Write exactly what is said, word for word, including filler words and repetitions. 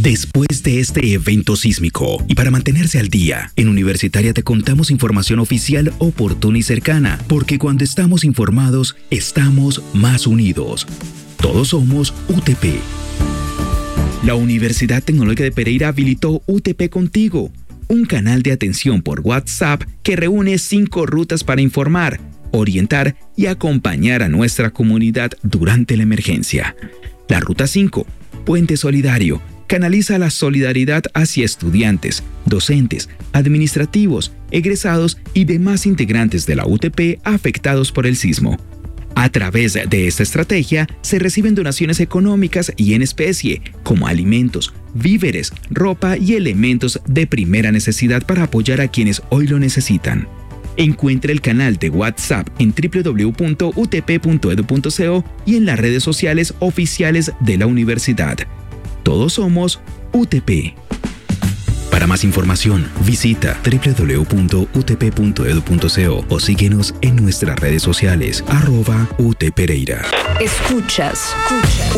Después de este evento sísmico y para mantenerse al día, en Universitaria te contamos información oficial, oportuna y cercana, porque cuando estamos informados, estamos más unidos. Todos somos U T P. La Universidad Tecnológica de Pereira habilitó U T P Contigo, un canal de atención por WhatsApp que reúne cinco rutas para informar, orientar y acompañar a nuestra comunidad durante la emergencia. La ruta cinco, Puente Solidario, canaliza la solidaridad hacia estudiantes, docentes, administrativos, egresados y demás integrantes de la U T P afectados por el sismo. A través de esta estrategia se reciben donaciones económicas y en especie, como alimentos, víveres, ropa y elementos de primera necesidad para apoyar a quienes hoy lo necesitan. Encuentre el canal de WhatsApp en doble u doble u doble u punto u t p punto e d u punto co y en las redes sociales oficiales de la universidad. Todos somos U T P. Para más información, visita doble u doble u doble u punto u t p punto e d u punto co o síguenos en nuestras redes sociales, arroba U T Pereira. Escuchas, escuchas.